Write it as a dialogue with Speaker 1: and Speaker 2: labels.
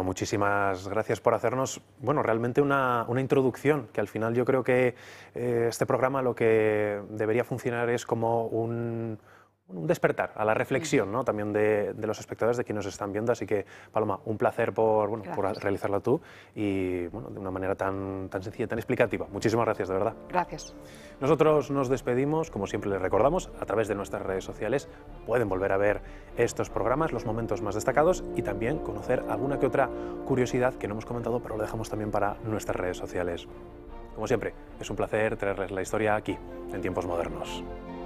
Speaker 1: muchísimas gracias por hacernos, bueno, realmente una introducción, que al final yo creo que este programa lo que debería funcionar es como un despertar a la reflexión, ¿no? También de los espectadores, de quienes nos están viendo. Así que, Paloma, un placer por realizarlo tú y bueno, de una manera tan sencilla, tan explicativa. Muchísimas gracias, de verdad.
Speaker 2: Gracias.
Speaker 1: Nosotros nos despedimos, como siempre les recordamos, a través de nuestras redes sociales. Pueden volver a ver estos programas, los momentos más destacados y también conocer alguna que otra curiosidad que no hemos comentado, pero lo dejamos también para nuestras redes sociales. Como siempre, es un placer traerles la historia aquí, en Tiempos Modernos.